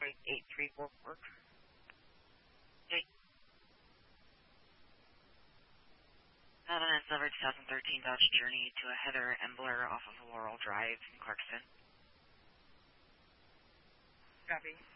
8344. Okay. Having a silver 2013 Dodge Journey to a Heather Embler off of Laurel Drive in Clarkston. Copy.